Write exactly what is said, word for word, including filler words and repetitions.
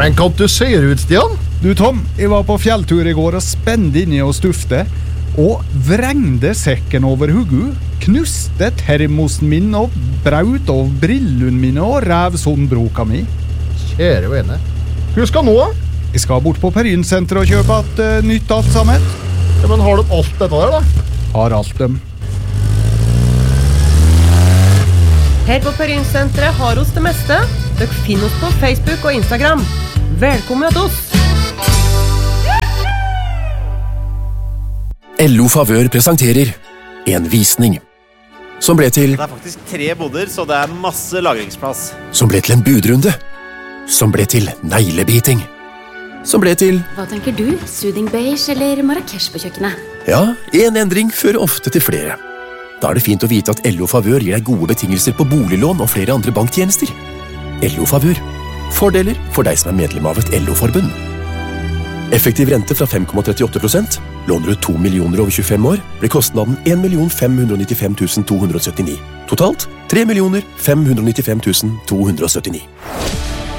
Men hva du ser ut, Stian? Du Tom, jeg var på fjelltur i går og spente inni og stufte, og vrengde sekken over hugget, knuste termosen min og braut av brillene mine og rev sonnbroka mi. Kjære vene. Hva skal nå? Jeg skal bort på Perinsenteret og kjøpe et uh, nytt alt sammen. Ja, men har du alt dette der, da? Har alt dem. Her på Perinsenteret har oss det meste. Dere finner oss på Facebook og Instagram. Velkommen til oss! L O Favør presenterer en visning som ble til Det er faktisk tre boder, så det er masse lagringsplass. Som ble til en budrunde. Som ble til neglebiting. Som ble til Hva tenker du? Soothing beige eller Marrakesh på kjøkkenet? Ja, en endring fører ofte til flere. Da er det fint å vite at L O Favør gir deg gode betingelser på boliglån og flere andre banktjenester. L O Favør. Fordeler for deg som er medlem av et L O-forbund. Effektiv rente fra fem komma trettiåtte prosent. Låner du to millioner over tjuefem år, blir kostnaden en million fem hundre nittifem tusen to hundre syttini. Totalt tre millioner fem hundre nittifem tusen to hundre syttini.